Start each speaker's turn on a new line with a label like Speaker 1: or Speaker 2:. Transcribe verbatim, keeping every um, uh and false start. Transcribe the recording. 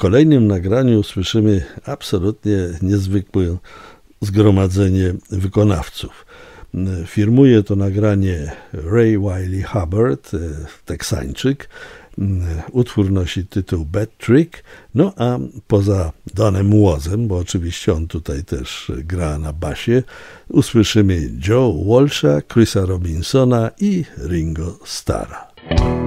Speaker 1: kolejnym nagraniu usłyszymy absolutnie niezwykłe zgromadzenie wykonawców. Firmuje to nagranie Ray Wylie Hubbard, Teksańczyk. Utwór nosi tytuł Bad Trick, no a poza Donem Łozem, bo oczywiście on tutaj też gra na basie, usłyszymy Joe Walsha, Chrisa Robinsona i Ringo Starra.